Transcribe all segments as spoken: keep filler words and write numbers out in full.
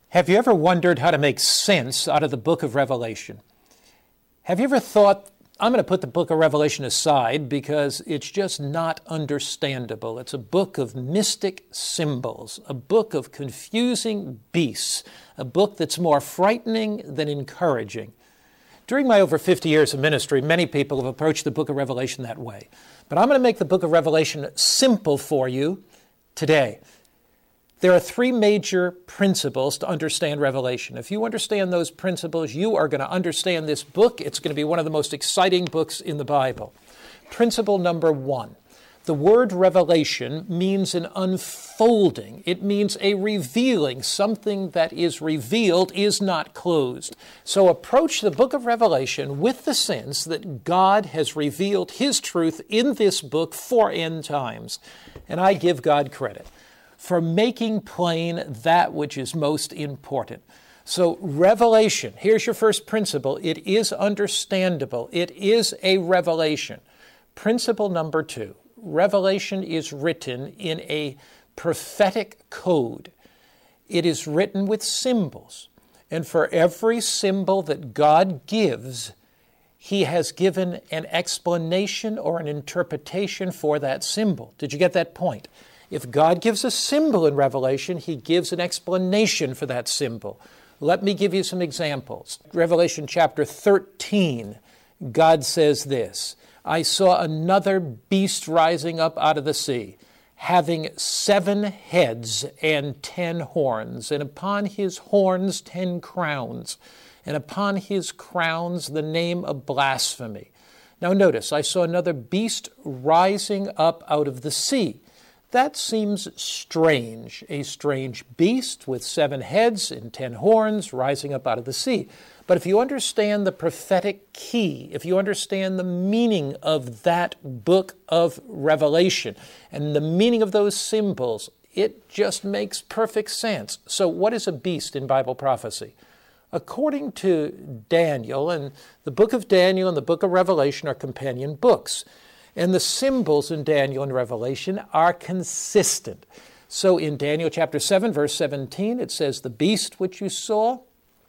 Have you ever wondered how to make sense out of the book of Revelation? Have you ever thought, I'm going to put the book of Revelation aside because it's just not understandable. It's a book of mystic symbols, a book of confusing beasts, a book that's more frightening than encouraging. During my over fifty years of ministry, many people have approached the book of Revelation that way. But I'm going to make the book of Revelation simple for you today. There are three major principles to understand Revelation. If you understand those principles, you are going to understand this book. It's going to be one of the most exciting books in the Bible. Principle number one, the word revelation means an unfolding. It means a revealing. Something that is revealed is not closed. So approach the book of Revelation with the sense that God has revealed His truth in this book for end times. And I give God credit for making plain that which is most important. So revelation, here's your first principle. It is understandable. It is a revelation. Principle number two, revelation is written in a prophetic code. It is written with symbols. And for every symbol that God gives, He has given an explanation or an interpretation for that symbol. Did you get that point? If God gives a symbol in Revelation, He gives an explanation for that symbol. Let me give you some examples. Revelation chapter thirteen, God says this, I saw another beast rising up out of the sea, having seven heads and ten horns, and upon his horns ten crowns, and upon his crowns the name of blasphemy. Now notice, I saw another beast rising up out of the sea. That seems strange, a strange beast with seven heads and ten horns rising up out of the sea. But if you understand the prophetic key, if you understand the meaning of that book of Revelation and the meaning of those symbols, it just makes perfect sense. So what is a beast in Bible prophecy? According to Daniel, and the book of Daniel and the book of Revelation are companion books. And the symbols in Daniel and Revelation are consistent. So in Daniel chapter seven, verse seventeen, it says, the beast which you saw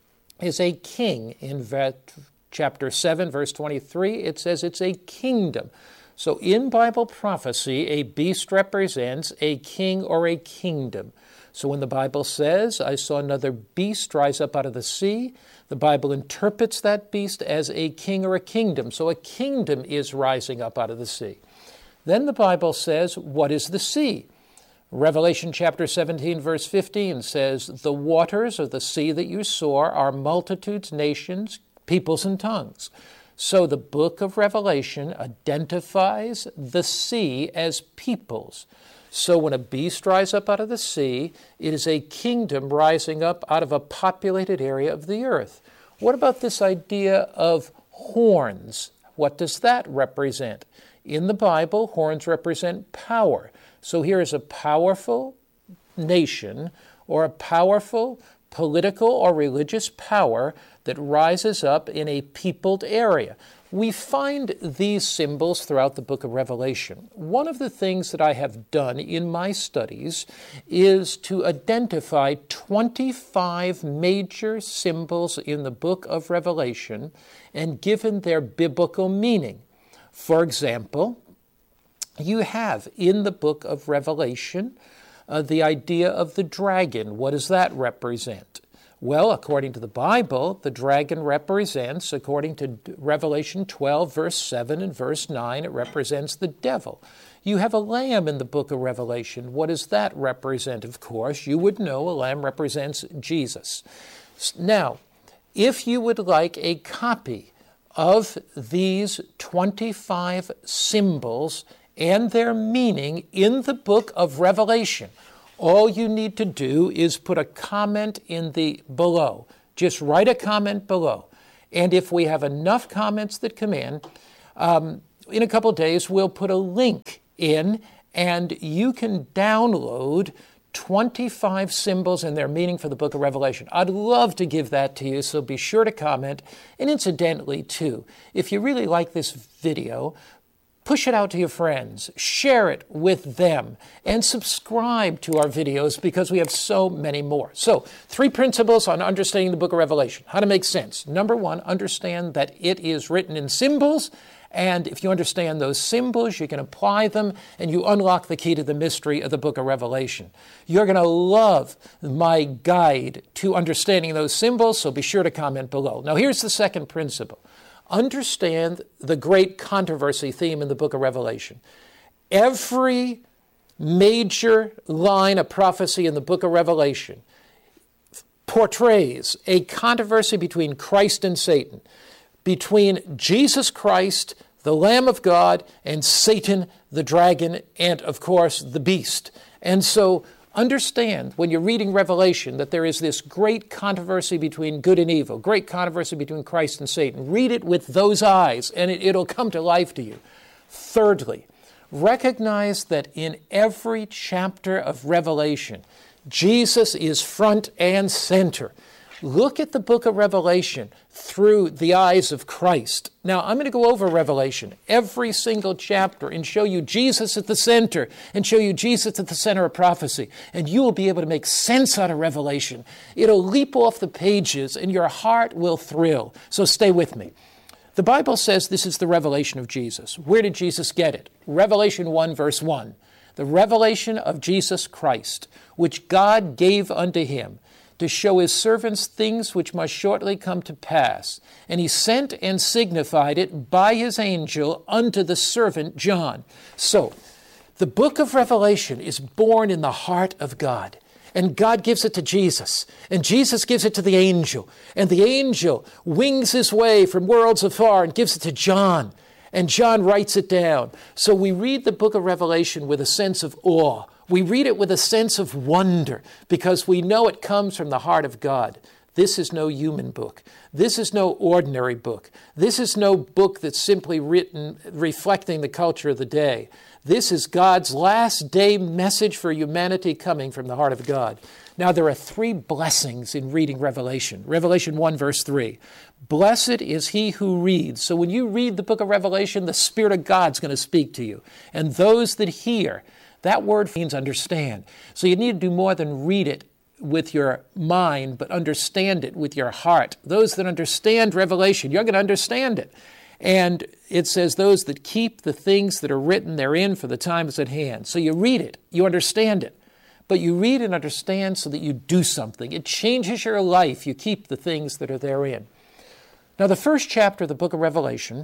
is a king. In chapter seven, verse twenty-three, it says it's a kingdom. So in Bible prophecy, a beast represents a king or a kingdom. So when the Bible says, I saw another beast rise up out of the sea, the Bible interprets that beast as a king or a kingdom. So a kingdom is rising up out of the sea. Then the Bible says, what is the sea? Revelation chapter seventeen, verse fifteen says, the waters of the sea that you saw are multitudes, nations, peoples, and tongues. So the book of Revelation identifies the sea as peoples. So when a beast rises up out of the sea, it is a kingdom rising up out of a populated area of the earth. What about this idea of horns? What does that represent? In the Bible, horns represent power. So here is a powerful nation or a powerful political or religious power that rises up in a peopled area. We find these symbols throughout the book of Revelation. One of the things that I have done in my studies is to identify twenty-five major symbols in the book of Revelation and given their biblical meaning. For example, you have in the book of Revelation uh, the idea of the dragon. What does that represent? Well, according to the Bible, the dragon represents, according to Revelation twelve, verse seven and verse nine, it represents the devil. You have a lamb in the book of Revelation. What does that represent? Of course, you would know a lamb represents Jesus. Now, if you would like a copy of these twenty-five symbols and their meaning in the book of Revelation, all you need to do is put a comment in the below. Just write a comment below. And if we have enough comments that come in, um, in a couple days, we'll put a link in, and you can download twenty-five symbols and their meaning for the book of Revelation. I'd love to give that to you, so be sure to comment. And incidentally, too, if you really like this video, push it out to your friends, share it with them, and subscribe to our videos because we have so many more. So, three principles on understanding the book of Revelation. How to make sense. Number one, understand that it is written in symbols, and if you understand those symbols, you can apply them, and you unlock the key to the mystery of the book of Revelation. You're going to love my guide to understanding those symbols, so be sure to comment below. Now, here's the second principle. Understand the great controversy theme in the book of Revelation. Every major line of prophecy in the book of Revelation portrays a controversy between Christ and Satan, between Jesus Christ, the Lamb of God, and Satan, the dragon, and, of course, the beast. And so understand when you're reading Revelation that there is this great controversy between good and evil, great controversy between Christ and Satan. Read it with those eyes, and it, it'll come to life to you. Thirdly, recognize that in every chapter of Revelation, Jesus is front and center. Look at the book of Revelation through the eyes of Christ. Now, I'm going to go over Revelation, every single chapter, and show you Jesus at the center, and show you Jesus at the center of prophecy. And you will be able to make sense out of Revelation. It'll leap off the pages, and your heart will thrill. So stay with me. The Bible says this is the revelation of Jesus. Where did Jesus get it? Revelation one, verse one. The revelation of Jesus Christ, which God gave unto him, to show his servants things which must shortly come to pass. And he sent and signified it by his angel unto the servant John. So, the book of Revelation is born in the heart of God. And God gives it to Jesus. And Jesus gives it to the angel. And the angel wings his way from worlds afar and gives it to John. And John writes it down. So we read the book of Revelation with a sense of awe. We read it with a sense of wonder because we know it comes from the heart of God. This is no human book. This is no ordinary book. This is no book that's simply written reflecting the culture of the day. This is God's last day message for humanity coming from the heart of God. Now, there are three blessings in reading Revelation. Revelation one, verse three. Blessed is he who reads. So when you read the book of Revelation, the Spirit of God's going to speak to you. And those that hear. That word means understand. So you need to do more than read it with your mind, but understand it with your heart. Those that understand Revelation, you're going to understand it. And it says those that keep the things that are written therein, for the time is at hand. So you read it, you understand it. But you read and understand so that you do something. It changes your life. You keep the things that are therein. Now, the first chapter of the book of Revelation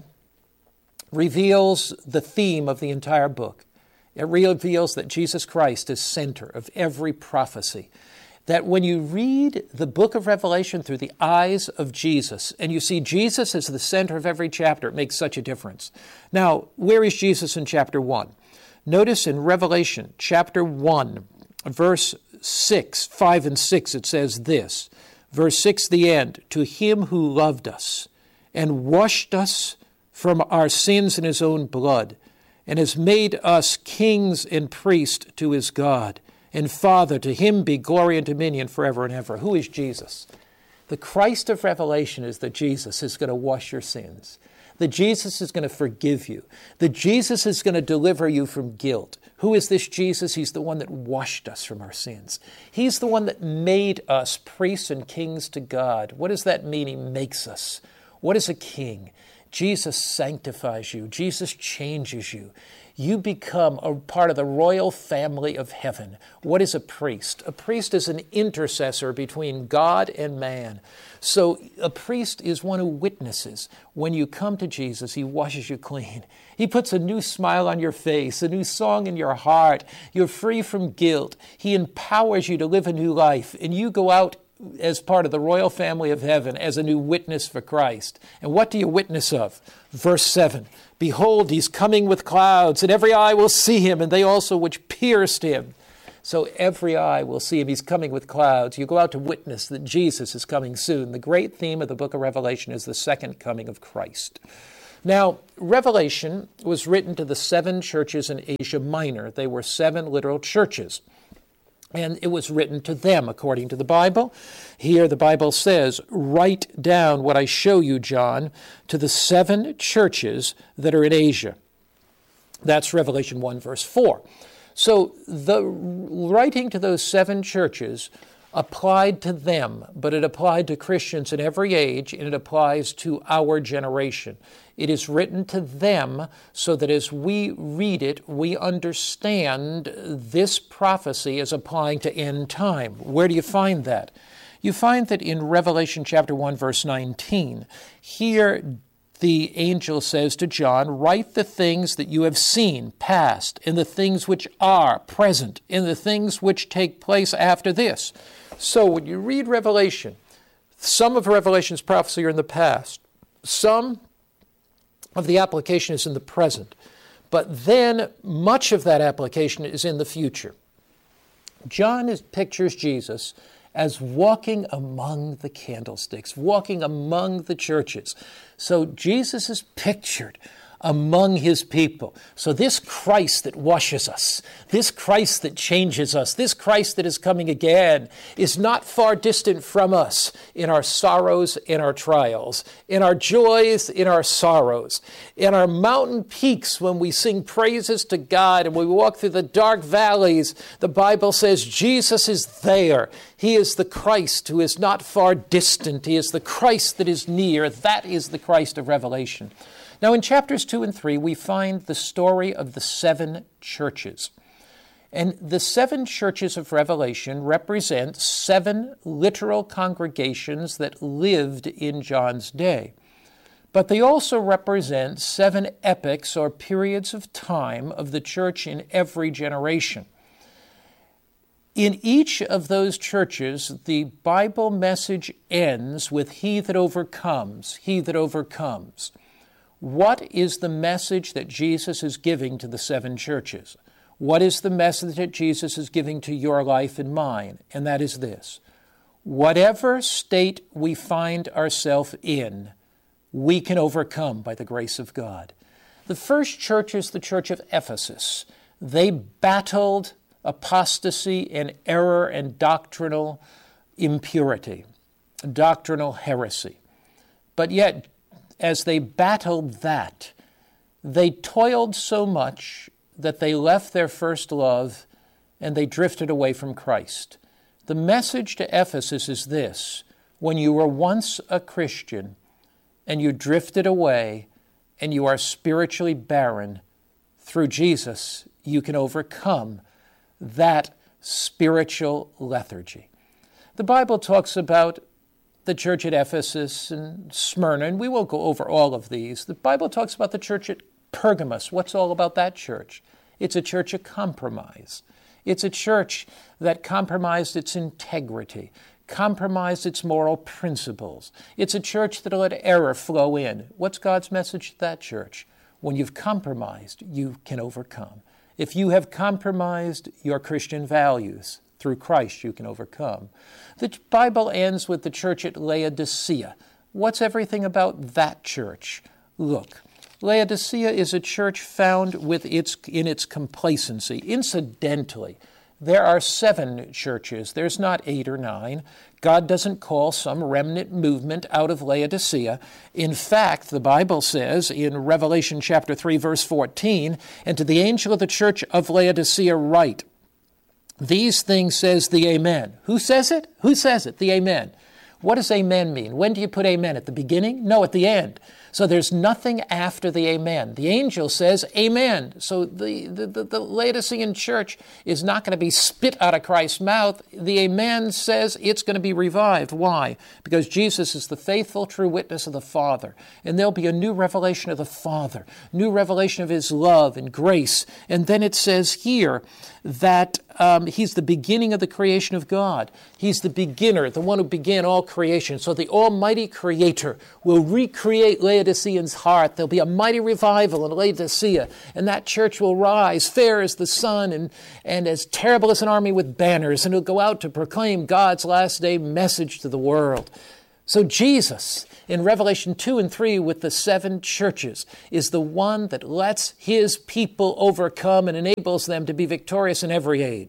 reveals the theme of the entire book. It reveals that Jesus Christ is center of every prophecy. That when you read the book of Revelation through the eyes of Jesus, and you see Jesus as the center of every chapter, it makes such a difference. Now, where is Jesus in chapter one? Notice in Revelation chapter one, verse six, five and six, it says this. Verse six, the end, to him who loved us and washed us from our sins in his own blood, and has made us kings and priests to his God and Father. To him be glory and dominion forever and ever. Who is Jesus? The Christ of Revelation is that Jesus is going to wash your sins. That Jesus is going to forgive you. That Jesus is going to deliver you from guilt. Who is this Jesus? He's the one that washed us from our sins. He's the one that made us priests and kings to God. What does that mean? He makes us. What is a king? Jesus sanctifies you. Jesus changes you. You become a part of the royal family of heaven. What is a priest? A priest is an intercessor between God and man. So a priest is one who witnesses. When you come to Jesus, he washes you clean. He puts a new smile on your face, a new song in your heart. You're free from guilt. He empowers you to live a new life, and you go out as part of the royal family of heaven as a new witness for Christ. And what do you witness of? Verse seven, behold, he's coming with clouds, and every eye will see him, and they also which pierced him. So every eye will see him. He's coming with clouds. You go out to witness that Jesus is coming soon. The great theme of the book of Revelation is the second coming of Christ. Now, Revelation was written to the seven churches in Asia Minor. They were seven literal churches. And it was written to them, according to the Bible. Here the Bible says, write down what I show you, John, to the seven churches that are in Asia. That's Revelation one, verse four. So the writing to those seven churches applied to them, but it applied to Christians in every age, and it applies to our generation. It is written to them so that as we read it, we understand this prophecy as applying to end time. Where do you find that? You find that in Revelation chapter one, verse nineteen. Here, the angel says to John, "Write the things that you have seen, past, and the things which are present, and the things which take place after this." So when you read Revelation, some of Revelation's prophecy are in the past. Some of the application is in the present. But then much of that application is in the future. John is, pictures Jesus as walking among the candlesticks, walking among the churches. So Jesus is pictured among his people. So this Christ that washes us, this Christ that changes us, this Christ that is coming again is not far distant from us in our sorrows, in our trials, in our joys, in our sorrows, in our mountain peaks when we sing praises to God and we walk through the dark valleys. The Bible says Jesus is there. He is the Christ who is not far distant. He is the Christ that is near. That is the Christ of Revelation. Now, in chapters two and three, we find the story of the seven churches. And the seven churches of Revelation represent seven literal congregations that lived in John's day. But they also represent seven epochs or periods of time of the church in every generation. In each of those churches, the Bible message ends with "He that overcomes, he that overcomes." What is the message that Jesus is giving to the seven churches? What is the message that Jesus is giving to your life and mine? And that is this: whatever state we find ourselves in, we can overcome by the grace of God. The first church is the church of Ephesus. They battled apostasy and error and doctrinal impurity, doctrinal heresy. But yet, as they battled that, they toiled so much that they left their first love and they drifted away from Christ. The message to Ephesus is this: when you were once a Christian and you drifted away and you are spiritually barren, through Jesus you can overcome that spiritual lethargy. The Bible talks about the church at Ephesus and Smyrna, and we won't go over all of these. The Bible talks about the church at Pergamos. What's all about that church? It's a church of compromise. It's a church that compromised its integrity, compromised its moral principles. It's a church that let error flow in. What's God's message to that church? When you've compromised, you can overcome. If you have compromised your Christian values, through Christ you can overcome. The Bible ends with the church at Laodicea. What's everything about that church? Look, Laodicea is a church found with its, in its complacency. Incidentally, there are seven churches. There's not eight or nine. God doesn't call some remnant movement out of Laodicea. In fact, the Bible says in Revelation chapter three, verse fourteen, "And to the angel of the church of Laodicea write, these things says the Amen." Who says it? Who says it? The Amen. What does Amen mean? When do you put Amen? At the beginning? No, at the end. So there's nothing after the Amen. The angel says Amen. So the, the, the, the Laodicean church is not going to be spit out of Christ's mouth. The Amen says it's going to be revived. Why? Because Jesus is the faithful, true witness of the Father. And there'll be a new revelation of the Father, new revelation of His love and grace. And then it says here that um, He's the beginning of the creation of God. He's the beginner, the one who began all creation. So the Almighty Creator will recreate Laodicean's heart. There'll be a mighty revival in Laodicea, and that church will rise fair as the sun and, and as terrible as an army with banners, and it'll go out to proclaim God's last day message to the world. So Jesus, in Revelation two and three with the seven churches, is the one that lets His people overcome and enables them to be victorious in every age.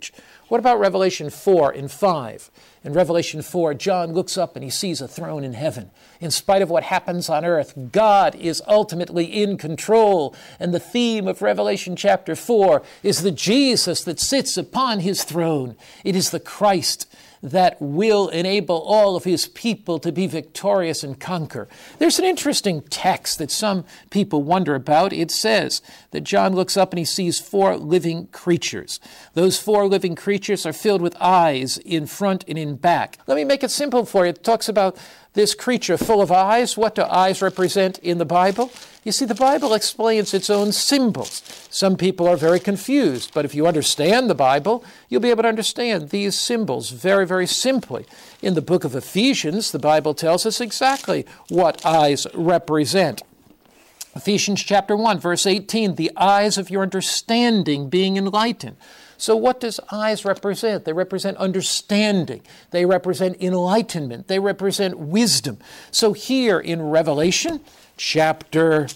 What about Revelation four and five? In Revelation four, John looks up and he sees a throne in heaven. In spite of what happens on earth, God is ultimately in control. And the theme of Revelation chapter four is the Jesus that sits upon his throne. It is the Christ that will enable all of his people to be victorious and conquer. There's an interesting text that some people wonder about. It says that John looks up and he sees four living creatures. Those four living creatures are filled with eyes in front and in back. Let me make it simple for you. It talks about this creature full of eyes. What do eyes represent in the Bible? You see, the Bible explains its own symbols. Some people are very confused, but if you understand the Bible, you'll be able to understand these symbols very, very simply. In the book of Ephesians, the Bible tells us exactly what eyes represent. Ephesians chapter one, verse eighteen, the eyes of your understanding being enlightened. So what does eyes represent? They represent understanding. They represent enlightenment. They represent wisdom. So here in Revelation chapter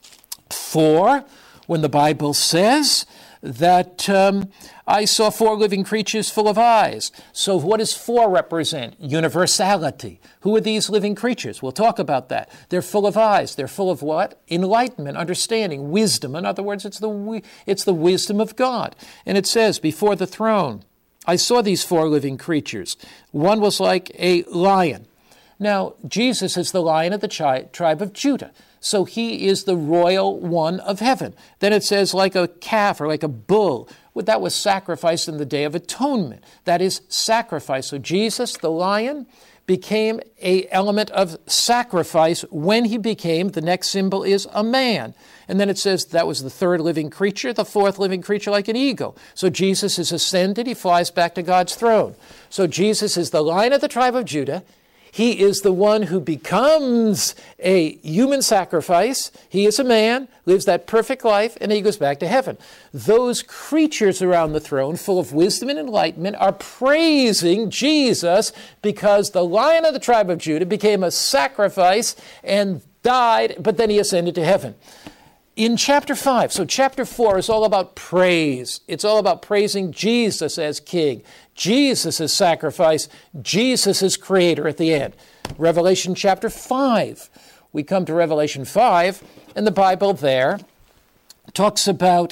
four, when the Bible says that um, I saw four living creatures full of eyes. So what does four represent? Universality. Who are these living creatures? We'll talk about that. They're full of eyes. They're full of what? Enlightenment, understanding, wisdom. In other words, it's the, it's the wisdom of God. And it says, before the throne, I saw these four living creatures. One was like a lion. Now, Jesus is the Lion of the chi- tribe of Judah. So he is the royal one of heaven. Then it says like a calf or like a bull. Well, that was sacrificed in the Day of Atonement. That is sacrifice. So Jesus, the lion, became an element of sacrifice when he became, the next symbol is a man. And then it says that was the third living creature, the fourth living creature like an eagle. So Jesus is ascended. He flies back to God's throne. So Jesus is the Lion of the tribe of Judah. He is the one who becomes a human sacrifice. He is a man, lives that perfect life, and he goes back to heaven. Those creatures around the throne, full of wisdom and enlightenment, are praising Jesus because the Lion of the tribe of Judah became a sacrifice and died, but then he ascended to heaven. In chapter five, so chapter four is all about praise. It's all about praising Jesus as king, Jesus as sacrifice, Jesus as creator at the end. Revelation chapter five. We come to Revelation five, and the Bible there talks about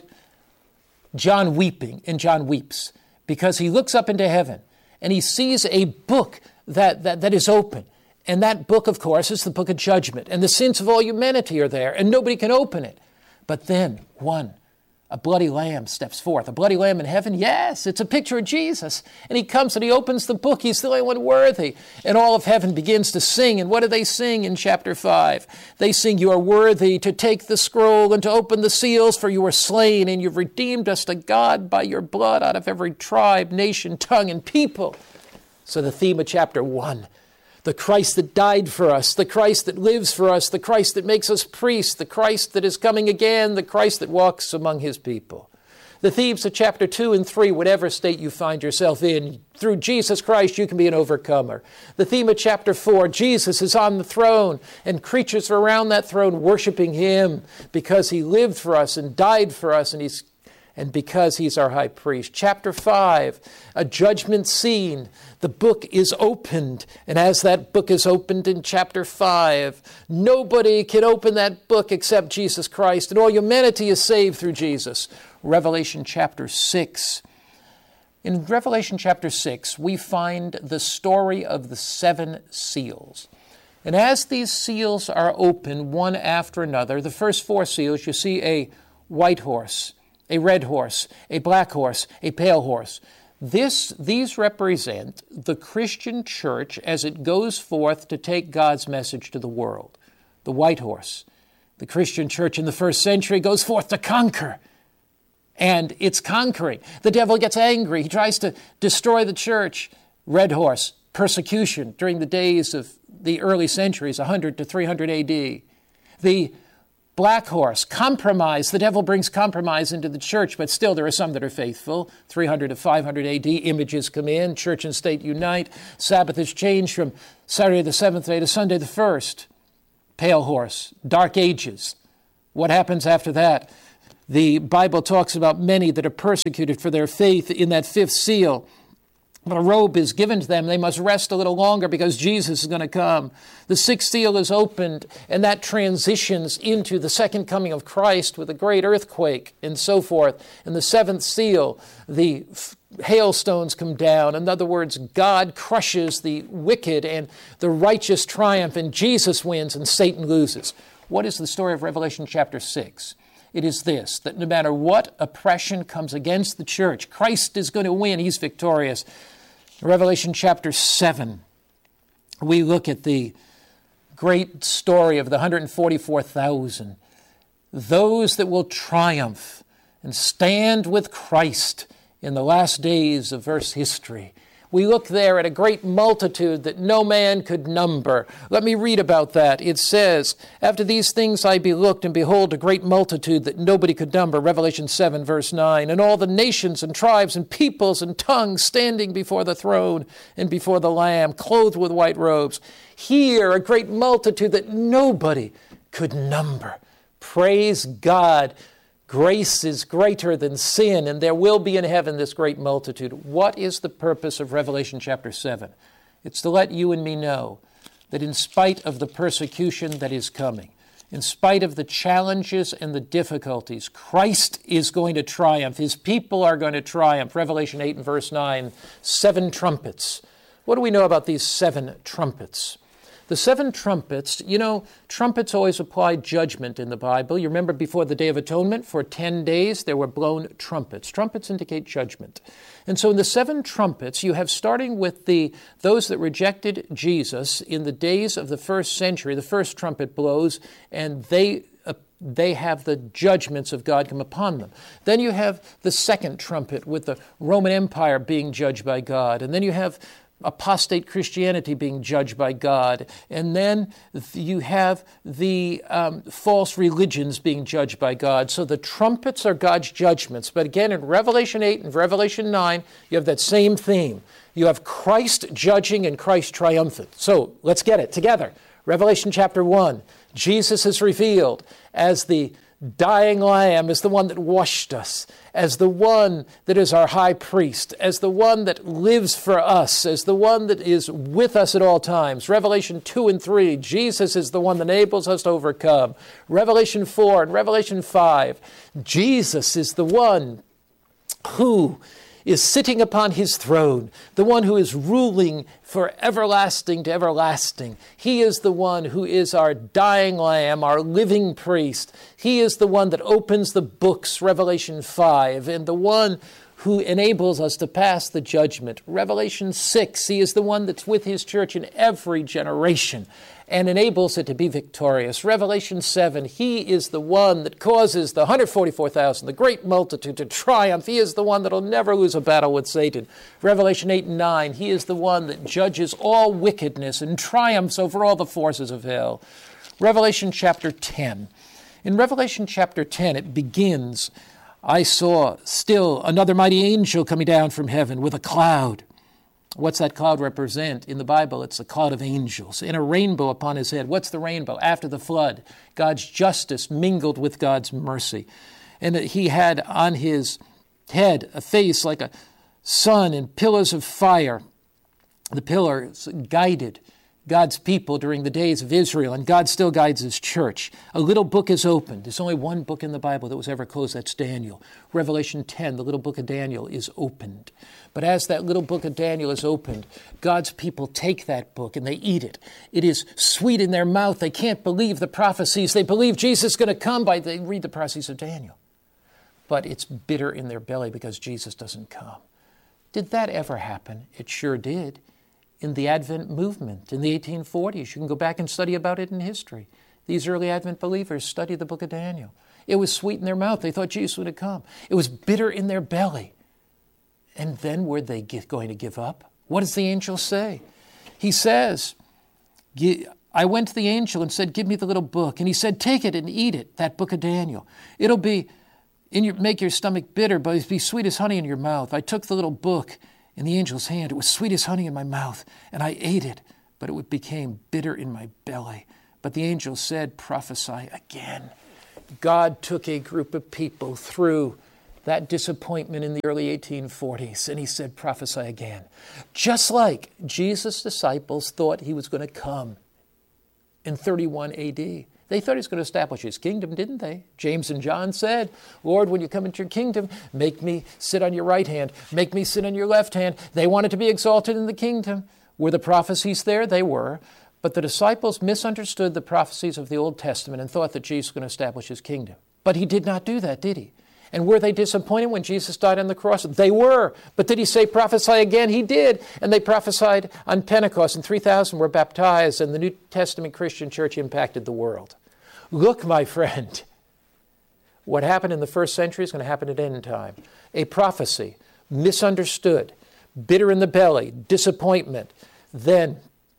John weeping, and John weeps because he looks up into heaven and he sees a book that, that, that is open. And that book, of course, is the book of judgment. And the sins of all humanity are there, and nobody can open it. But then, one, a bloody lamb steps forth. A bloody lamb in heaven? Yes, it's a picture of Jesus. And he comes and he opens the book. He's the only one worthy. And all of heaven begins to sing. And what do they sing in chapter five? They sing, you are worthy to take the scroll and to open the seals, for you were slain, and you've redeemed us to God by your blood out of every tribe, nation, tongue, and people. So the theme of chapter one, the Christ that died for us, the Christ that lives for us, the Christ that makes us priests, the Christ that is coming again, the Christ that walks among his people. The themes of chapter two and three, whatever state you find yourself in, through Jesus Christ you can be an overcomer. The theme of chapter four, Jesus is on the throne, and creatures are around that throne worshiping him because he lived for us and died for us, and he's and because he's our high priest. Chapter five, a judgment scene. The book is opened, and as that book is opened in chapter five, nobody can open that book except Jesus Christ, and all humanity is saved through Jesus. Revelation chapter six. In Revelation chapter six, we find the story of the seven seals. And as these seals are opened one after another, the first four seals, you see a white horse, a red horse, a black horse, a pale horse. This, these represent the Christian church as it goes forth to take God's message to the world. The white horse, the Christian church in the first century, goes forth to conquer. And it's conquering. The devil gets angry. He tries to destroy the church. Red horse, persecution during the days of the early centuries, one hundred to three hundred A D. The black horse, compromise. The devil brings compromise into the church, but still there are some that are faithful. three hundred to five hundred A D, images come in, church and state unite. Sabbath is changed from Saturday the seventh day to Sunday the first. Pale horse, dark ages. What happens after that? The Bible talks about many that are persecuted for their faith in that fifth seal. But a robe is given to them. They must rest a little longer because Jesus is going to come. The sixth seal is opened, and that transitions into the second coming of Christ with a great earthquake and so forth. And the seventh seal, the hailstones come down. In other words, God crushes the wicked and the righteous triumph, and Jesus wins and Satan loses. What is the story of Revelation chapter six? It is this, that no matter what oppression comes against the church, Christ is going to win. He's victorious. Revelation chapter seven, we look at the great story of the one hundred forty-four thousand, those that will triumph and stand with Christ in the last days of earth's history. We look there at a great multitude that no man could number. Let me read about that. It says, after these things I looked, and behold, a great multitude that nobody could number. Revelation seven, verse nine. And all the nations and tribes and peoples and tongues standing before the throne and before the Lamb, clothed with white robes. Here, a great multitude that nobody could number. Praise God. Grace is greater than sin, and there will be in heaven this great multitude. What is the purpose of Revelation chapter seven? It's to let you and me know that in spite of the persecution that is coming, in spite of the challenges and the difficulties, Christ is going to triumph. His people are going to triumph. Revelation eight and verse nine, seven trumpets. What do we know about these seven trumpets? The seven trumpets, you know, trumpets always apply judgment in the Bible. You remember before the Day of Atonement, for ten days there were blown trumpets. Trumpets indicate judgment. And so in the seven trumpets, you have starting with the those that rejected Jesus in the days of the first century, the first trumpet blows, and they uh, they have the judgments of God come upon them. Then you have the second trumpet with the Roman Empire being judged by God. And then you have apostate Christianity being judged by God. And then you have the um, false religions being judged by God. So the trumpets are God's judgments. But again, in Revelation eight and Revelation nine, you have that same theme. You have Christ judging and Christ triumphant. So let's get it together. Revelation chapter one, Jesus is revealed as the dying Lamb, as the one that washed us, as the one that is our high priest, as the one that lives for us, as the one that is with us at all times. Revelation two and three, Jesus is the one that enables us to overcome. Revelation four and Revelation five, Jesus is the one who is sitting upon his throne, the one who is ruling for everlasting to everlasting. He is the one who is our dying Lamb, our living priest. He is the one that opens the books, Revelation five, and the one who enables us to pass the judgment. Revelation six, he is the one that's with his church in every generation and enables it to be victorious. Revelation seven, he is the one that causes the one hundred forty-four thousand, the great multitude, to triumph. He is the one that will never lose a battle with Satan. Revelation eight and nine, he is the one that judges all wickedness and triumphs over all the forces of hell. Revelation chapter ten. In Revelation chapter ten, it begins, I saw still another mighty angel coming down from heaven with a cloud. What's that cloud represent? In the Bible, it's a cloud of angels and a rainbow upon his head. What's the rainbow? After the flood, God's justice mingled with God's mercy. And he had on his head a face like a sun and pillars of fire. The pillars guided God's people during the days of Israel, and God still guides his church. A little book is opened. There's only one book in the Bible that was ever closed. That's Daniel. Revelation ten, the little book of Daniel, is opened. But as that little book of Daniel is opened, God's people take that book and they eat it. It is sweet in their mouth. They can't believe the prophecies. They believe Jesus is going to come by, they read the prophecies of Daniel. But it's bitter in their belly because Jesus doesn't come. Did that ever happen? It sure did. In the Advent movement in the eighteen forties. You can go back and study about it in history. These early Advent believers studied the book of Daniel. It was sweet in their mouth. They thought Jesus would have come. It was bitter in their belly. And then were they going to give up? What does the angel say? He says, I went to the angel and said, give me the little book. And he said, take it and eat it, that book of Daniel. It'll be in your, make your stomach bitter, but it'll be sweet as honey in your mouth. I took the little book in the angel's hand. It was sweet as honey in my mouth, and I ate it, but it became bitter in my belly. But the angel said, prophesy again. God took a group of people through that disappointment in the early eighteen forties, and he said, prophesy again. Just like Jesus' disciples thought he was going to come in thirty-one A D. They thought he was going to establish his kingdom, didn't they? James and John said, Lord, when you come into your kingdom, make me sit on your right hand, make me sit on your left hand. They wanted to be exalted in the kingdom. Were the prophecies there? They were. But the disciples misunderstood the prophecies of the Old Testament and thought that Jesus was going to establish his kingdom. But he did not do that, did he? And were they disappointed when Jesus died on the cross? They were. But did he say prophesy again? He did. And they prophesied on Pentecost, and three thousand were baptized, and the New Testament Christian church impacted the world. Look, my friend, what happened in the first century is going to happen at end time. A prophecy, misunderstood, bitter in the belly, disappointment. Then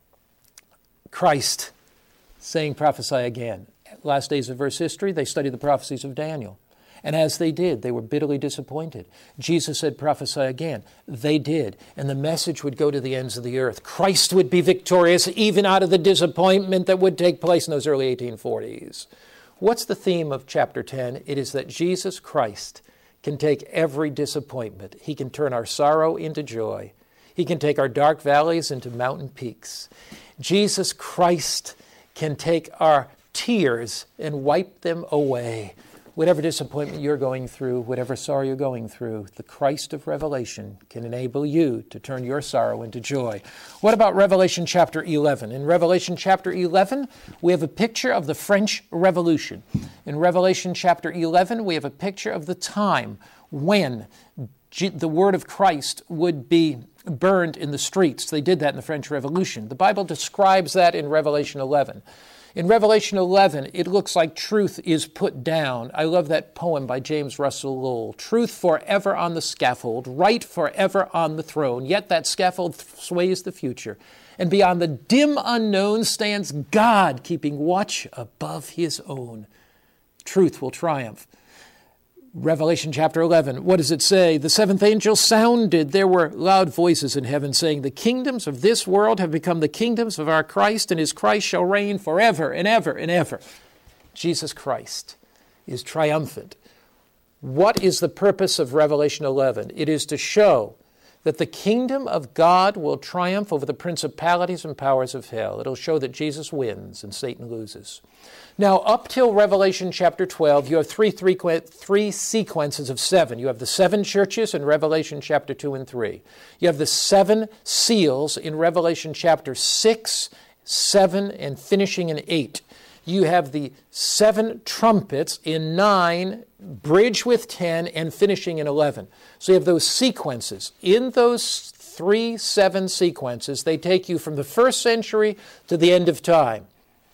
Christ saying prophesy again. Last days of verse history, they studied the prophecies of Daniel. And as they did, they were bitterly disappointed. Jesus said, prophesy again. They did. And the message would go to the ends of the earth. Christ would be victorious even out of the disappointment that would take place in those early eighteen forties. What's the theme of chapter ten? It is that Jesus Christ can take every disappointment. He can turn our sorrow into joy. He can take our dark valleys into mountain peaks. Jesus Christ can take our tears and wipe them away. Whatever disappointment you're going through, whatever sorrow you're going through, the Christ of Revelation can enable you to turn your sorrow into joy. What about Revelation chapter eleven? In Revelation chapter eleven, we have a picture of the French Revolution. In Revelation chapter eleven, we have a picture of the time when G- the word of Christ would be burned in the streets. They did that in the French Revolution. The Bible describes that in Revelation eleven. In Revelation eleven, it looks like truth is put down. I love that poem by James Russell Lowell. Truth forever on the scaffold, right forever on the throne. Yet that scaffold sways the future. And beyond the dim unknown stands God, keeping watch above his own. Truth will triumph. Revelation chapter eleven, what does it say? The seventh angel sounded. There were loud voices in heaven saying, the kingdoms of this world have become the kingdoms of our Christ, and his Christ shall reign forever and ever and ever. Jesus Christ is triumphant. What is the purpose of Revelation eleven? It is to show that the kingdom of God will triumph over the principalities and powers of hell. It'll show that Jesus wins and Satan loses. Now, up till Revelation chapter twelve, you have three, three, three sequences of seven. You have the seven churches in Revelation chapter two and three. You have the seven seals in Revelation chapter six, seven, and finishing in eight. You have the seven trumpets in nine, bridge with ten, and finishing in eleven. So you have those sequences. In those three, seven sequences, they take you from the first century to the end of time.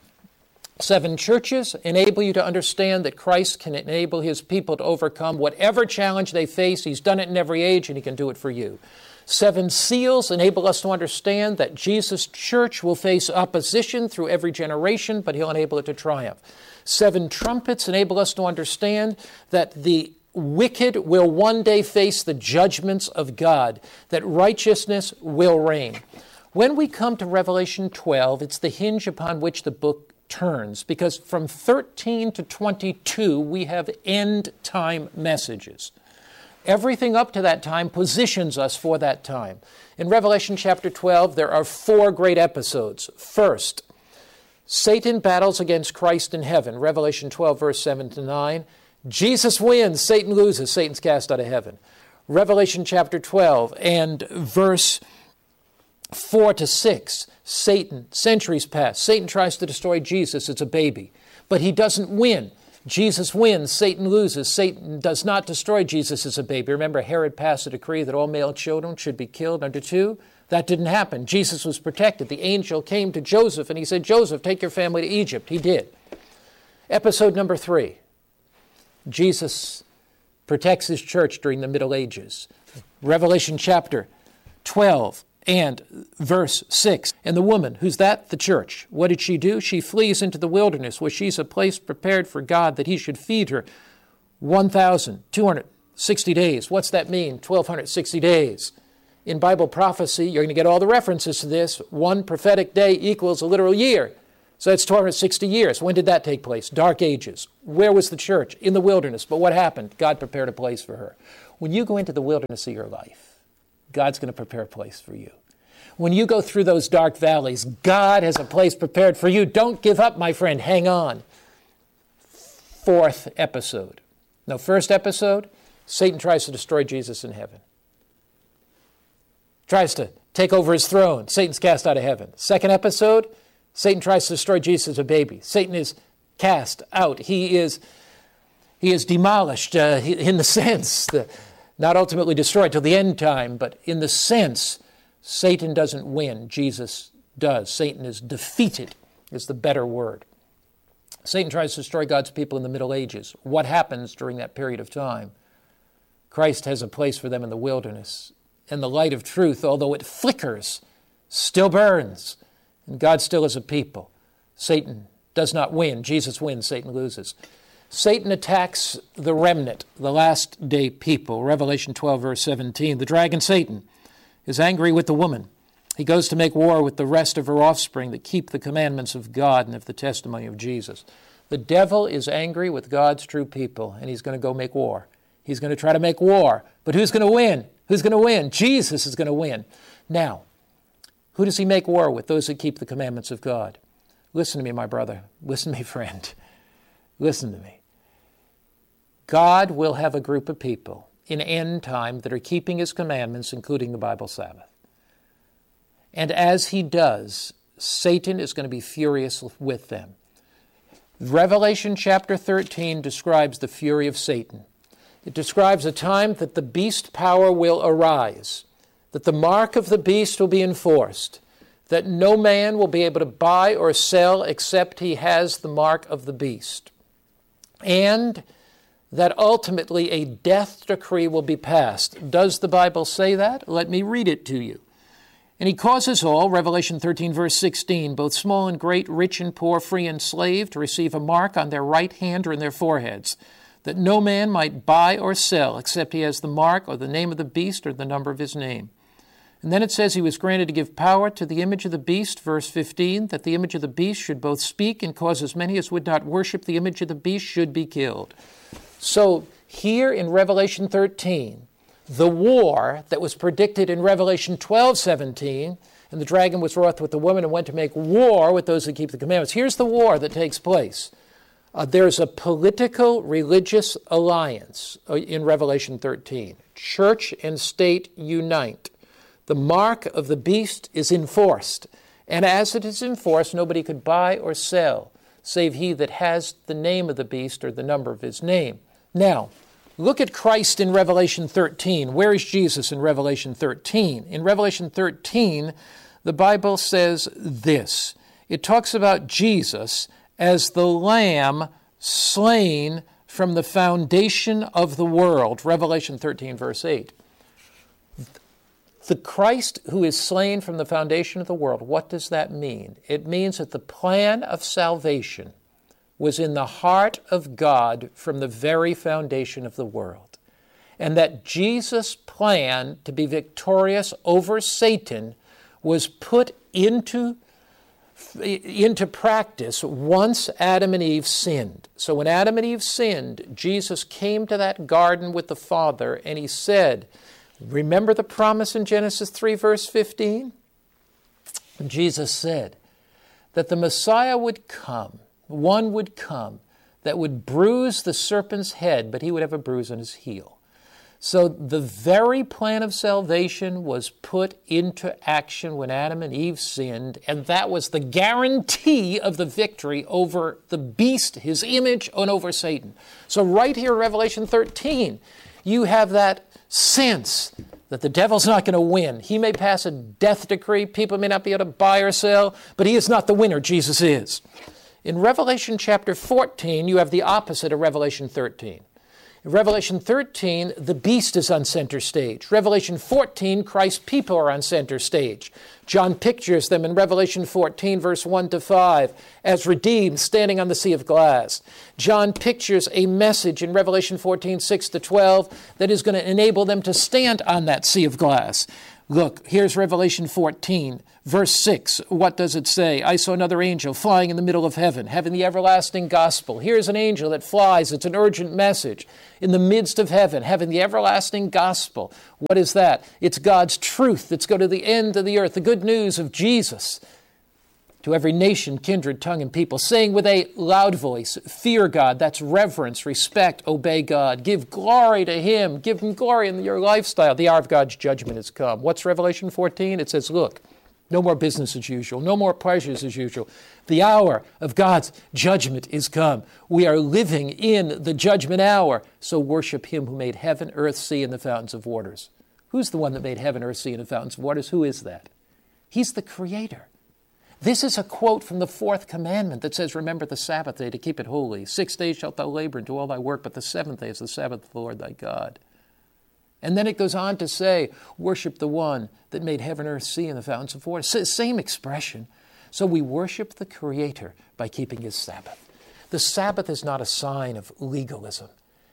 Seven churches enable you to understand that Christ can enable his people to overcome whatever challenge they face. He's done it in every age, and he can do it for you. Seven seals enable us to understand that Jesus' church will face opposition through every generation, but he'll enable it to triumph. Seven trumpets enable us to understand that the wicked will one day face the judgments of God, that righteousness will reign. When we come to Revelation twelve, it's the hinge upon which the book turns, because from thirteen to twenty-two, we have end-time messages. Everything up to that time positions us for that time. In Revelation chapter twelve, there are four great episodes. First, Satan battles against Christ in heaven. Revelation twelve, verse seven to nine. Jesus wins, Satan loses, Satan's cast out of heaven. Revelation chapter twelve and verse four to six. Satan, centuries pass. Satan tries to destroy Jesus. It's a baby. But he doesn't win. Jesus wins. Satan loses. Satan does not destroy Jesus as a baby. Remember, Herod passed a decree that all male children should be killed under two. That didn't happen. Jesus was protected. The angel came to Joseph and he said, Joseph, take your family to Egypt. He did. Episode number three. Jesus protects his church during the Middle Ages. Revelation chapter twelve. And verse six, and the woman, who's that? The church. What did she do? She flees into the wilderness where she's a place prepared for God that he should feed her one thousand two hundred sixty days. What's that mean? twelve sixty days. In Bible prophecy, you're going to get all the references to this. One prophetic day equals a literal year. So it's two hundred sixty years. When did that take place? Dark Ages. Where was the church? In the wilderness. But what happened? God prepared a place for her. When you go into the wilderness of your life, God's going to prepare a place for you. When you go through those dark valleys, God has a place prepared for you. Don't give up, my friend. Hang on. Fourth episode. No, first episode, Satan tries to destroy Jesus in heaven. Tries to take over his throne. Satan's cast out of heaven. Second episode, Satan tries to destroy Jesus as a baby. Satan is cast out. He is, he is demolished uh, in the sense, the, not ultimately destroyed till the end time, but in the sense, Satan doesn't win. Jesus does. Satan is defeated, is the better word. Satan tries to destroy God's people in the Middle Ages. What happens during that period of time? Christ has a place for them in the wilderness. And the light of truth, although it flickers, still burns. And God still is a people. Satan does not win. Jesus wins. Satan loses. Satan attacks the remnant, the last day people. Revelation twelve, verse seventeen. The dragon Satan is angry with the woman. He goes to make war with the rest of her offspring that keep the commandments of God and of the testimony of Jesus. The devil is angry with God's true people, and he's going to go make war. He's going to try to make war. But who's going to win? Who's going to win? Jesus is going to win. Now, who does he make war with? Those that keep the commandments of God. Listen to me, my brother. Listen to me, friend. Listen to me. God will have a group of people in end time that are keeping his commandments, including the Bible Sabbath. And as he does, Satan is going to be furious with them. Revelation chapter thirteen describes the fury of Satan. It describes a time that the beast power will arise, that the mark of the beast will be enforced, that no man will be able to buy or sell except he has the mark of the beast, and that ultimately a death decree will be passed. Does the Bible say that? Let me read it to you. And he causes all, Revelation thirteen, verse sixteen, both small and great, rich and poor, free and slave, to receive a mark on their right hand or in their foreheads, that no man might buy or sell except he has the mark or the name of the beast or the number of his name. And then it says he was granted to give power to the image of the beast, verse fifteen, that the image of the beast should both speak and cause as many as would not worship the image of the beast should be killed. So here in Revelation thirteen, the war that was predicted in Revelation twelve seventeen, and the dragon was wroth with the woman and went to make war with those that keep the commandments. Here's the war that takes place. Uh, there's a political religious alliance in Revelation thirteen. Church and state unite. The mark of the beast is enforced. And as it is enforced, nobody could buy or sell, save he that has the name of the beast or the number of his name. Now, look at Christ in Revelation thirteen. Where is Jesus in Revelation thirteen? In Revelation thirteen, the Bible says this. It talks about Jesus as the Lamb slain from the foundation of the world. Revelation thirteen, verse eight. The Christ who is slain from the foundation of the world, what does that mean? It means that the plan of salvation was in the heart of God from the very foundation of the world. And that Jesus' plan to be victorious over Satan was put into, into practice once Adam and Eve sinned. So when Adam and Eve sinned, Jesus came to that garden with the Father and he said, remember the promise in Genesis three, verse fifteen? Jesus said that the Messiah would come, one would come that would bruise the serpent's head, but he would have a bruise on his heel. So the very plan of salvation was put into action when Adam and Eve sinned, and that was the guarantee of the victory over the beast, his image, and over Satan. So right here in Revelation thirteen, you have that sense that the devil's not going to win. He may pass a death decree, people may not be able to buy or sell, but he is not the winner, Jesus is. In Revelation chapter fourteen, you have the opposite of Revelation thirteen. In Revelation thirteen, the beast is on center stage. Revelation fourteen, Christ's people are on center stage. John pictures them in Revelation fourteen, verse one to five, as redeemed, standing on the sea of glass. John pictures a message in Revelation fourteen, six to twelve, that is going to enable them to stand on that sea of glass. Look, here's Revelation fourteen, verse six. What does it say? I saw another angel flying in the middle of heaven, having the everlasting gospel. Here's an angel that flies. It's an urgent message. In the midst of heaven, having the everlasting gospel. What is that? It's God's truth that's go to the end of the earth, the good news of Jesus. To every nation, kindred, tongue, and people, saying with a loud voice, fear God. That's reverence, respect, obey God. Give glory to Him. Give Him glory in your lifestyle. The hour of God's judgment has come. What's Revelation fourteen? It says, look, no more business as usual. No more pleasures as usual. The hour of God's judgment is come. We are living in the judgment hour. So worship Him who made heaven, earth, sea, and the fountains of waters. Who's the one that made heaven, earth, sea, and the fountains of waters? Who is that? He's the Creator. This is a quote from the fourth commandment that says, remember the Sabbath day to keep it holy. Six days shalt thou labor and do all thy work, but the seventh day is the Sabbath of the Lord thy God. And then it goes on to say, worship the one that made heaven, earth, sea, and the fountains of water. Same expression. So we worship the Creator by keeping His Sabbath. The Sabbath is not a sign of legalism.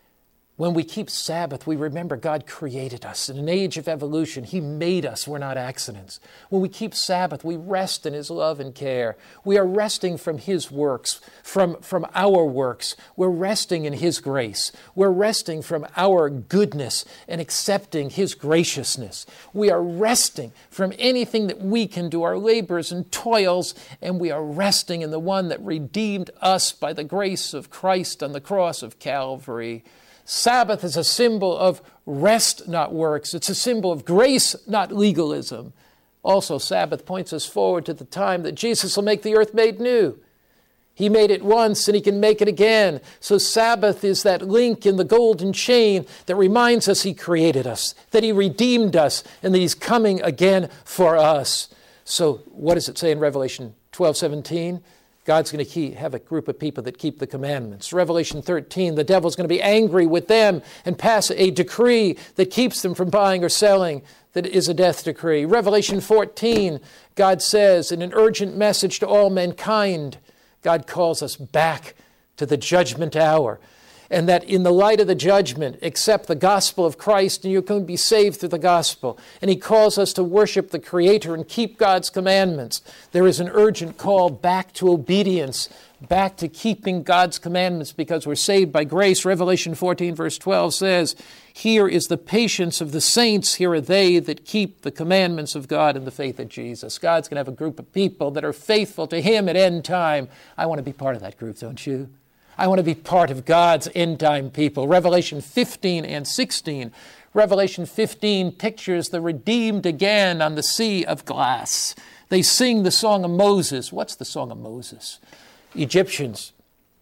When we keep Sabbath, we remember God created us. In an age of evolution, He made us. We're not accidents. When we keep Sabbath, we rest in His love and care. We are resting from His works, from, from our works. We're resting in His grace. We're resting from our goodness and accepting His graciousness. We are resting from anything that we can do, our labors and toils, and we are resting in the one that redeemed us by the grace of Christ on the cross of Calvary. Sabbath is a symbol of rest, not works. It's a symbol of grace, not legalism. Also, Sabbath points us forward to the time that Jesus will make the earth made new. He made it once and He can make it again. So Sabbath is that link in the golden chain that reminds us He created us, that He redeemed us, and that He's coming again for us. So what does it say in Revelation twelve seventeen? God's going to keep, have a group of people that keep the commandments. Revelation thirteen, the devil's going to be angry with them and pass a decree that keeps them from buying or selling, that is a death decree. Revelation fourteen, God says in an urgent message to all mankind, God calls us back to the judgment hour. And that in the light of the judgment, accept the gospel of Christ and you're going to be saved through the gospel. And He calls us to worship the Creator and keep God's commandments. There is an urgent call back to obedience, back to keeping God's commandments because we're saved by grace. Revelation fourteen verse twelve says, here is the patience of the saints. Here are they that keep the commandments of God in the faith of Jesus. God's going to have a group of people that are faithful to Him at end time. I want to be part of that group, don't you? I want to be part of God's end-time people. Revelation fifteen and sixteen. Revelation fifteen pictures the redeemed again on the sea of glass. They sing the song of Moses. What's the song of Moses? Egyptians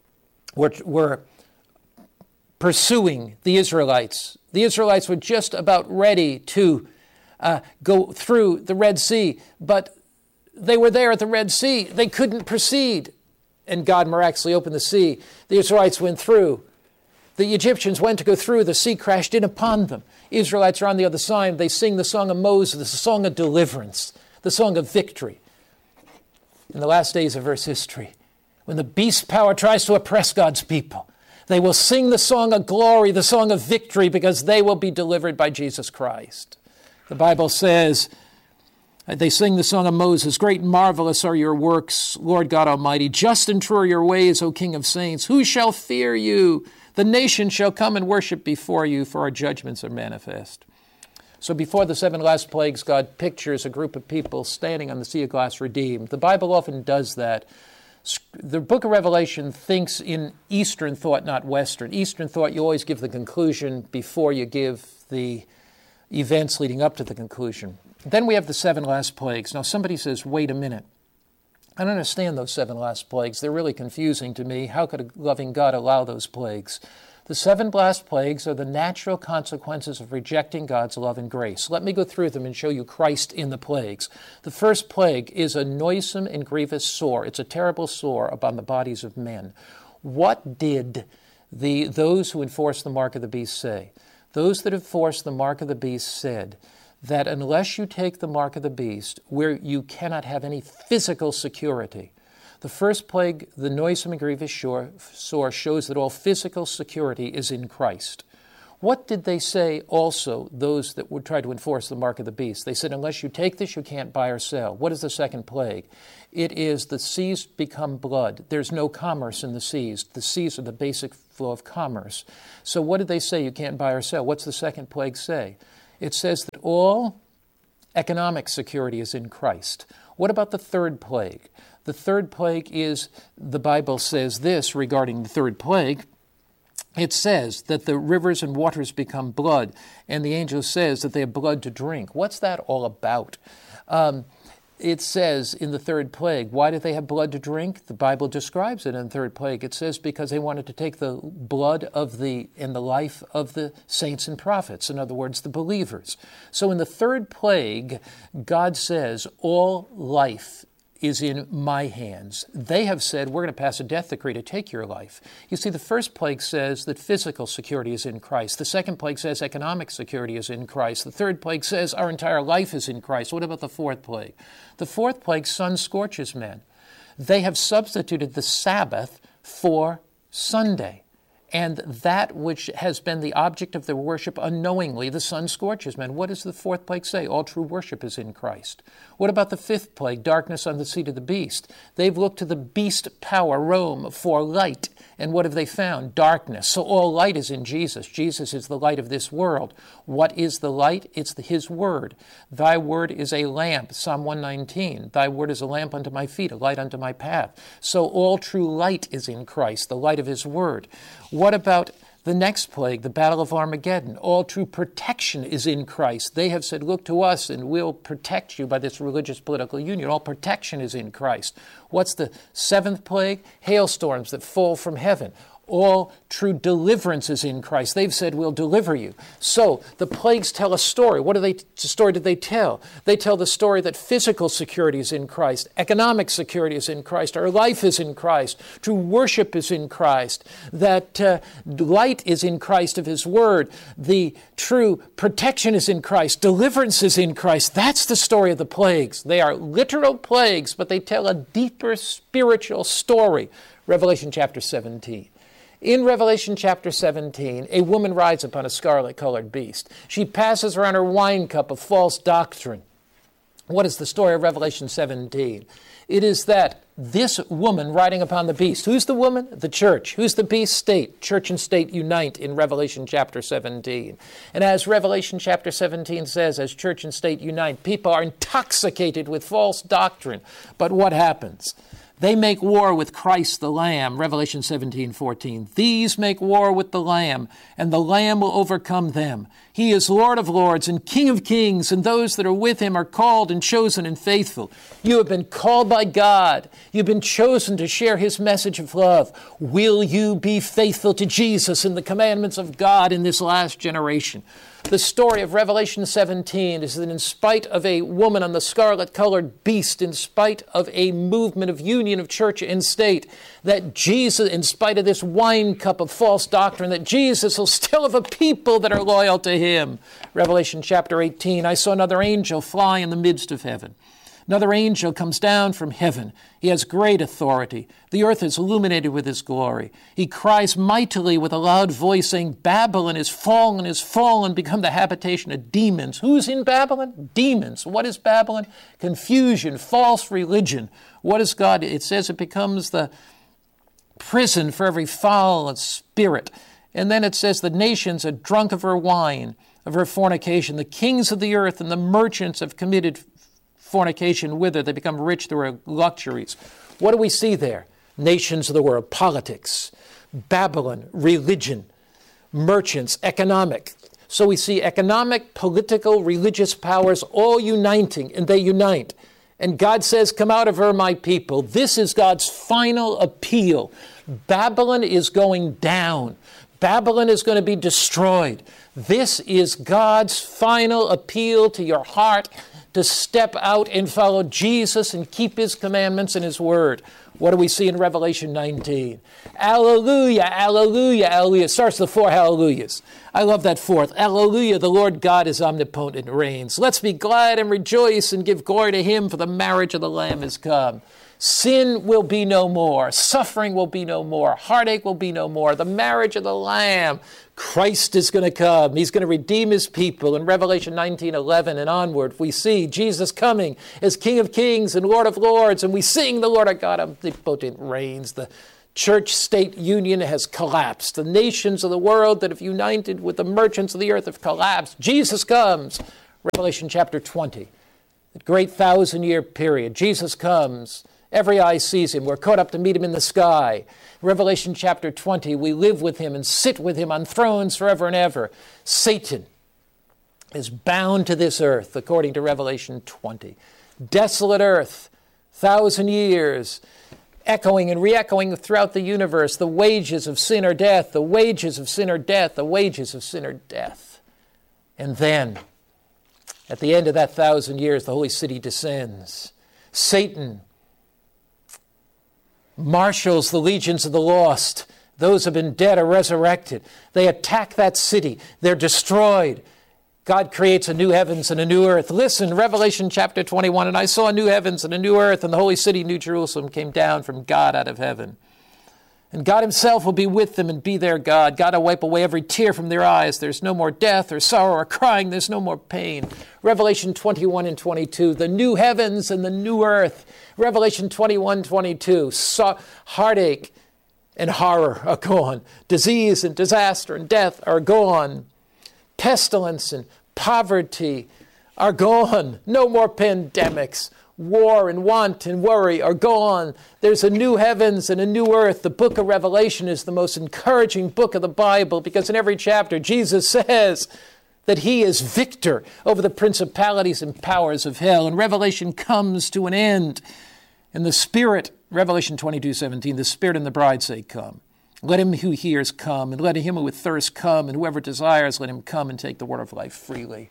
were, were pursuing the Israelites. The Israelites were just about ready to uh, go through the Red Sea, but they were there at the Red Sea. They couldn't proceed. And God miraculously opened the sea. The Israelites went through. The Egyptians went to go through. The sea crashed in upon them. Israelites are on the other side. They sing the song of Moses, the song of deliverance, the song of victory. In the last days of Earth's history, when the beast power tries to oppress God's people, they will sing the song of glory, the song of victory, because they will be delivered by Jesus Christ. The Bible says, they sing the song of Moses, great and marvelous are your works, Lord God Almighty. Just and true are your ways, O King of saints. Who shall fear you? The nations shall come and worship before you, for our judgments are manifest. So before the seven last plagues, God pictures a group of people standing on the sea of glass redeemed. The Bible often does that. The book of Revelation thinks in Eastern thought, not Western. Eastern thought, you always give the conclusion before you give the events leading up to the conclusion. Then we have the seven last plagues. Now somebody says, wait a minute. I don't understand those seven last plagues. They're really confusing to me. How could a loving God allow those plagues? The seven last plagues are the natural consequences of rejecting God's love and grace. Let me go through them and show you Christ in the plagues. The first plague is a noisome and grievous sore. It's a terrible sore upon the bodies of men. What did the those who enforced the mark of the beast say? Those that enforced the mark of the beast said that unless you take the mark of the beast, where you cannot have any physical security. The first plague, the noisome and grievous sore, shows that all physical security is in Christ. What did they say also, those that would try to enforce the mark of the beast? They said, unless you take this, you can't buy or sell. What is the second plague? It is the seas become blood. There's no commerce in the seas. The seas are the basic flow of commerce. So what did they say? You can't buy or sell. What's the second plague say? It says that all economic security is in Christ. What about the third plague? The third plague is, the Bible says this regarding the third plague. It says that the rivers and waters become blood, and the angel says that they have blood to drink. What's that all about? Um, it says in the third plague, why did they have blood to drink? The Bible describes it in the third plague. It says because they wanted to take the blood of the and the life of the saints and prophets, in other words, the believers. So in the third plague, God says all life is in my hands. They have said, we're going to pass a death decree to take your life. You see, the first plague says that physical security is in Christ. The second plague says economic security is in Christ. The third plague says our entire life is in Christ. What about the fourth plague? The fourth plague, sun scorches men. They have substituted the Sabbath for Sunday. And that which has been the object of their worship unknowingly, the sun scorches men. What does the fourth plague say? All true worship is in Christ. What about the fifth plague, darkness on the seat of the beast? They've looked to the beast power, Rome, for light. And what have they found? Darkness. So all light is in Jesus. Jesus is the light of this world. What is the light? It's the, His word. Thy word is a lamp, Psalm one nineteen. Thy word is a lamp unto my feet, a light unto my path. So all true light is in Christ, the light of His word. What about the next plague, the battle of Armageddon? All true protection is in Christ. They have said, look to us and we'll protect you by this religious political union. All protection is in Christ. What's the seventh plague? Hailstorms that fall from heaven. All true deliverance is in Christ. They've said, we'll deliver you. So the plagues tell a story. What do they, story did they tell? They tell the story that physical security is in Christ, economic security is in Christ, our life is in Christ, true worship is in Christ, that uh, light is in Christ of His word, the true protection is in Christ, deliverance is in Christ. That's the story of the plagues. They are literal plagues, but they tell a deeper spiritual story. Revelation chapter seventeen. In Revelation chapter seventeen, a woman rides upon a scarlet-colored beast. She passes around her wine cup of false doctrine. What is the story of Revelation seventeen? It is that this woman riding upon the beast, who's the woman? The church. Who's the beast? State. Church and state unite in Revelation chapter seventeen. And as Revelation chapter seventeen says, as church and state unite, people are intoxicated with false doctrine. But what happens? They make war with Christ the Lamb, Revelation seventeen fourteen. These make war with the Lamb, and the Lamb will overcome them. He is Lord of lords and King of kings, and those that are with Him are called and chosen and faithful. You have been called by God. You've been chosen to share His message of love. Will you be faithful to Jesus and the commandments of God in this last generation? The story of Revelation seventeen is that in spite of a woman on the scarlet-colored beast, in spite of a movement of union of church and state, that Jesus, in spite of this wine cup of false doctrine, that Jesus will still have a people that are loyal to Him. Revelation chapter eighteen, I saw another angel fly in the midst of heaven. Another angel comes down from heaven. He has great authority. The earth is illuminated with His glory. He cries mightily with a loud voice, saying, Babylon is fallen, is fallen, become the habitation of demons. Who's in Babylon? Demons. What is Babylon? Confusion, false religion. What is God? It says it becomes the prison for every foul spirit. And then it says the nations are drunk of her wine, of her fornication. The kings of the earth and the merchants have committed fornication with her. They become rich through her luxuries. What do we see there? Nations of the world, politics, Babylon, religion, merchants, economic. So we see economic, political, religious powers all uniting, and they unite. And God says, come out of her, my people. This is God's final appeal. Babylon is going down. Babylon is going to be destroyed. This is God's final appeal to your heart, to step out and follow Jesus and keep His commandments and His word. What do we see in Revelation nineteen? Alleluia, alleluia, alleluia. It starts with four hallelujahs. I love that fourth. Alleluia, the Lord God is omnipotent and reigns. Let's be glad and rejoice and give glory to Him, for the marriage of the Lamb is come. Sin will be no more. Suffering will be no more. Heartache will be no more. The marriage of the Lamb. Christ is going to come. He's going to redeem his people. In Revelation nineteen eleven and onward, we see Jesus coming as King of Kings and Lord of Lords, and we sing the Lord our God omnipotent reigns. The church-state union has collapsed. The nations of the world that have united with the merchants of the earth have collapsed. Jesus comes. Revelation chapter twenty, that great thousand-year period. Jesus comes. Every eye sees him. We're caught up to meet him in the sky. Revelation chapter twenty, we live with him and sit with him on thrones forever and ever. Satan is bound to this earth, according to Revelation twenty. Desolate earth, thousand years, echoing and re-echoing throughout the universe. The wages of sin are death. The wages of sin are death. The wages of sin are death. And then, at the end of that thousand years, the holy city descends. Satan marshals the legions of the lost. Those who have been dead are resurrected. They attack that city. They're destroyed. God creates a new heavens and a new earth. Listen, Revelation chapter twenty-one, and I saw a new heavens and a new earth, and the holy city, New Jerusalem, came down from God out of heaven. And God himself will be with them and be their God. God will wipe away every tear from their eyes. There's no more death or sorrow or crying. There's no more pain. Revelation twenty-one and twenty-two, the new heavens and the new earth. Revelation twenty-one, twenty-two, so- heartache and horror are gone. Disease and disaster and death are gone. Pestilence and poverty are gone. No more pandemics. War and want and worry are gone. There's a new heavens and a new earth. The book of Revelation is the most encouraging book of the Bible because in every chapter Jesus says that he is victor over the principalities and powers of hell. And Revelation comes to an end. And the Spirit, Revelation twenty-two, seventeen, the Spirit and the bride say, come. Let him who hears come, and let him who with thirst come, and whoever desires, let him come and take the word of life freely.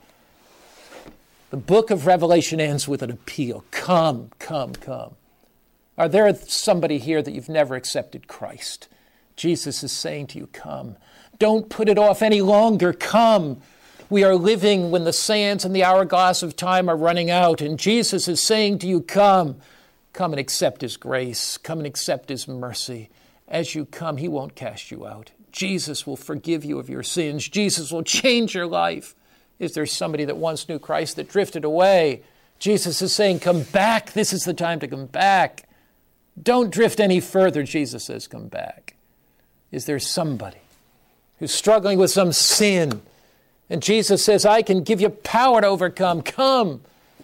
The book of Revelation ends with an appeal. Come, come, come. Are there somebody here that you've never accepted Christ? Jesus is saying to you, come. Don't put it off any longer. Come. We are living when the sands and the hourglass of time are running out, and Jesus is saying to you, come. Come and accept his grace. Come and accept his mercy. As you come, he won't cast you out. Jesus will forgive you of your sins. Jesus will change your life. Is there somebody that once knew Christ that drifted away? Jesus is saying, come back. This is the time to come back. Don't drift any further. Jesus says, come back. Is there somebody who's struggling with some sin? And Jesus says, I can give you power to overcome. Come.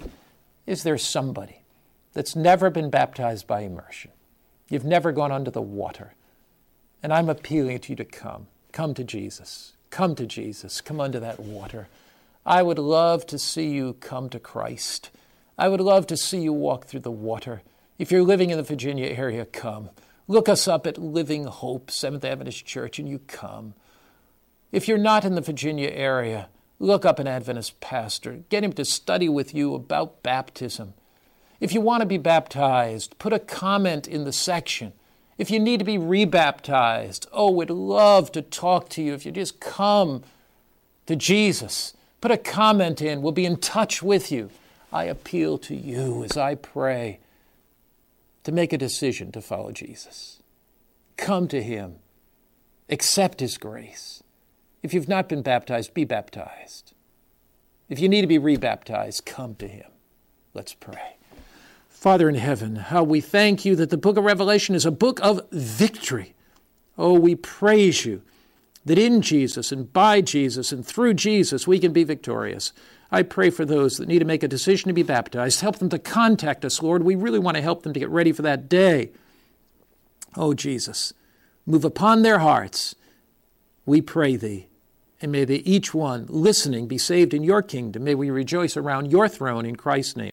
Is there somebody that's never been baptized by immersion? You've never gone under the water. And I'm appealing to you to come. Come to Jesus. Come to Jesus. Come under that water. I would love to see you come to Christ. I would love to see you walk through the water. If you're living in the Virginia area, come. Look us up at Living Hope, Seventh Adventist Church, and you come. If you're not in the Virginia area, look up an Adventist pastor. Get him to study with you about baptism. If you want to be baptized, put a comment in the section. If you need to be rebaptized, oh, we'd love to talk to you. If you just come to Jesus, put a comment in. We'll be in touch with you. I appeal to you as I pray to make a decision to follow Jesus. Come to him. Accept his grace. If you've not been baptized, be baptized. If you need to be rebaptized, come to him. Let's pray. Father in heaven, how we thank you that the book of Revelation is a book of victory. Oh, we praise you that in Jesus and by Jesus and through Jesus we can be victorious. I pray for those that need to make a decision to be baptized. Help them to contact us, Lord. We really want to help them to get ready for that day. Oh, Jesus, move upon their hearts. We pray thee. And may they each one listening be saved in your kingdom. May we rejoice around your throne in Christ's name.